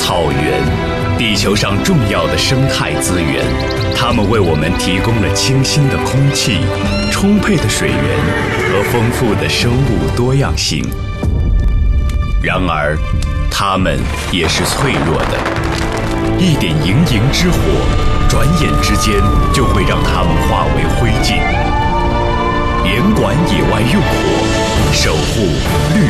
草原，地球上重要的生态资源，它们为我们提供了清新的空气、充沛的水源和丰富的生物多样性。然而，它们也是脆弱的，一点营营之火，转眼之间就会让它们化为灰烬。严管野外用火，守护绿